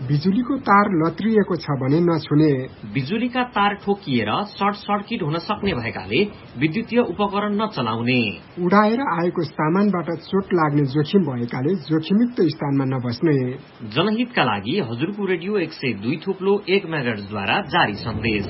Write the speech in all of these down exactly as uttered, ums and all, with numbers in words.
बिजुलीको तार लत्रिएको छ भने नछुने। बिजुलीका तार ठोकिएर सर्ट सर्किट हुन सक्ने भएकाले विद्युतीय उपकरण नचलाउने। उडाएर आएको सामानबाट चोट लाग्ने जोखिम भएकाले जोखिमयुक्त स्थानमा नबस्ने। जनहितका लागि हजुरको रेडियो एक सय दुई थुप्लो एक मेगाहर्जद्वारा जारी सन्देश।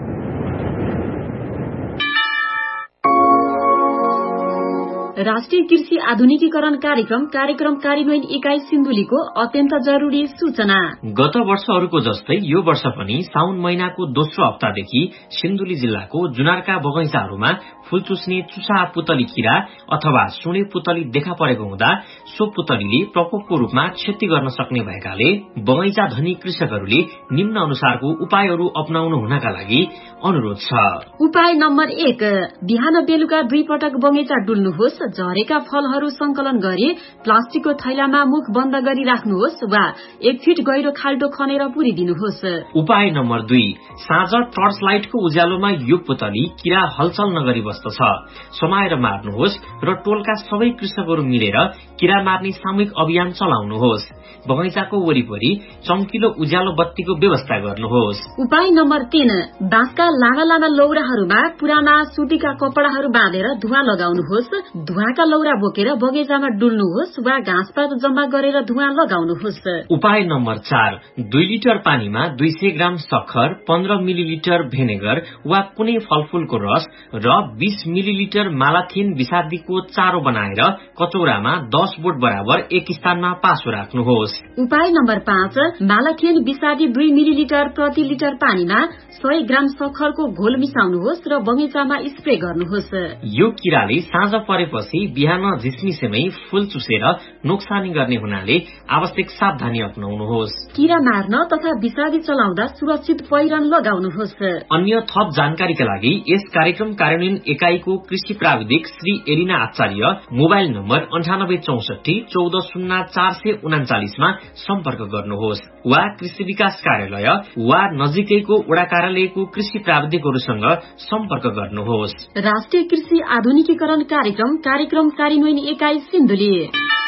राष्ट्रिय कृषि आधुनिकीकरण कार्यक्रम कार्यक्रम कार्यान्वयन इकाई सिन्धुलीको अत्यन्त जरुरी सूचना। गत वर्षहरूको जस्तै यो वर्ष पनि साउन महिनाको दोस्रो हप्तादेखि सिन्धुली जिल्लाको जुनारका बगैँचाहरूमा फूल चुस्ने चुसा पुतली किरा अथवा सुने पुतली देखा परेको हुँदा सो पुतलीले प्रकोपको रूपमा क्षति गर्न सक्ने भएकाले बगैँचा धनी कृषकहरूले निम्न अनुसारको उपायहरू अपनाउनु हुनका लागि अनुरोध छ। उपाय नम्बर एक, बिहान बेलुका दुई पटक बगैँचा डुल्नुहोस्। झरेका फलहरू संकलन गरी प्लास्टिकको थैलामा मुख बन्द गरी राख्नुहोस् वा एक फिट गहिरो खाल्टो खनेर पुरिदिनुहोस्। उपाय नम्बर दुई, साँझ टर्च लाइटको उज्यालोमा यो पुतली किरा हलचल नगरी बस्दछ समाएर मार्नुहोस् र टोलका सबै कृषकहरू मिलेर किरा मार्ने सामूहिक अभियान चलाउनुहोस्। बगैँचाको वरिपरि चम्किलो उज्यालो बत्तीको व्यवस्था गर्नुहोस्। उपाय नम्बर तीन, बाँसका लामा लामा लौराहरूमा पुराना सुतीका कपडाहरू बाँधेर धुवाँ लगाउनुहोस्। धुवाँका लौरा बोकेर बगैँचामा डुल्नुहोस् वा घाँसपात जम्मा गरेर धुवाँ लगाउनुहोस्। उपाय नम्बर चार, दुई लिटर पानीमा दुई सय ग्राम सक्खर, पन्ध्र मिलिलिटर भेनेगर वा कुनै फलफूलको रस र बीस मिलिलिटर मालाथिन विषादीको चारो बनाएर कचौरामा दस बोट बराबर एक स्थानमा पासो राख्नुहोस्। उपाय नम्बर पाँच, मालाथिन विषादी दुई मिलिलिटर प्रति लिटर पानीमा सय ग्राम सक्खरको घोल मिसाउनुहोस् र बगैँचामा स्प्रे गर्नुहोस्। यो किराले साँझ परेपछि बिहान झिसमिसेमै फूल चुसेर नोक्सानी गर्ने हुनाले आवश्यक सावधानी अपनाउनुहोस्। किरा मार्न तथा विषादी चलाउँदा सुरक्षित पहिरन लगाउनुहोस्। अन्य थप जानकारीका लागि यस कार्यक्रम कार्यान्वयन एकाइको कृषि प्राविधिक श्री एरिना आचार्य मोबाइल नम्बर अन्ठानब्बे चौसठी चौध शून्य चार सय उनाचालिसमा सम्पर्क गर्नुहोस् वा कृषि विकास कार्यालय वा नजिकैको वडा कार्यालयको कृषि प्राविधिकहरूसँग सम्पर्क गर्नुहोस्। राष्ट्रिय कृषि आधुनिकीकरण कार्यक्रम कार्यक्रम कार्यान्वयन एकाइ सिन्धुली।